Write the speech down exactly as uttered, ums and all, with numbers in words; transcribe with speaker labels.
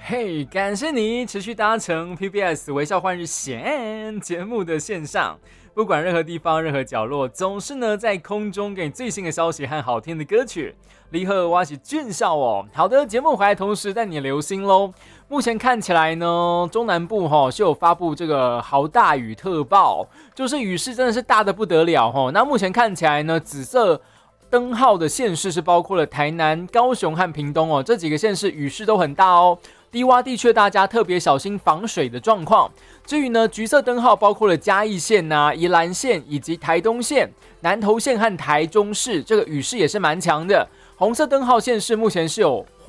Speaker 1: 嘿，感谢你持续搭乘 P B S 微笑换日线节目的线上，不管任何地方、任何角落，总是呢在空中给你最新的消息和好听的歌曲。离合挖起俊笑哦。好的，节目回来同时带你留心喽。目前看起来呢，中南部哈、哦、是有发布这个豪大雨特报，就是雨势真的是大的不得了哈、哦。那目前看起来呢，紫色灯号的县市是包括了台南、高雄和屏东哦，这几个县市雨势都很大哦。低洼地区大家特别小心防水的状况。至于呢，橘色灯号包括了嘉义县啊、宜兰县以及台东县、南投县和台中市，这个雨势也是蛮强的。红色灯号县市目前是有